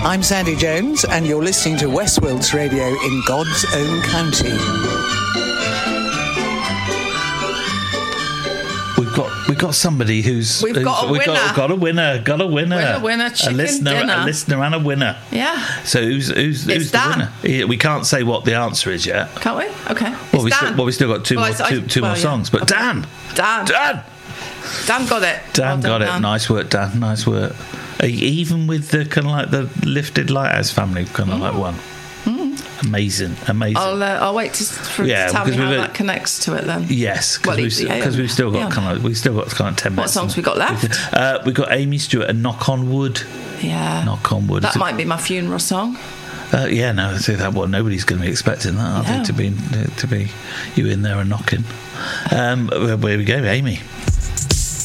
I'm Sandy Jones, and you're listening to Westworlds Radio in God's own county. We've got somebody who's... We've got a winner. Got a winner. Winner, chicken dinner. A listener and a winner. Yeah. So who's the Dan. winner? We can't say what the answer is yet. Can't we? Okay. Well, we still got two more songs. But okay. Dan got it. Dan got it. Dan. Nice work, Dan. Nice work. Even with the kind of like the Lifted Lighthouse family, kind of like one. Amazing. I'll wait for to tell me how that connects to it then. Yes, because we've still got kind of 10 minutes. What songs we got left? We've got Amy Stewart and Knock on Wood. Yeah, Knock on Wood. That might be my funeral song. I say that. Well, nobody's going to be expecting that, are they, to be you in there and knocking. Where we go, Amy.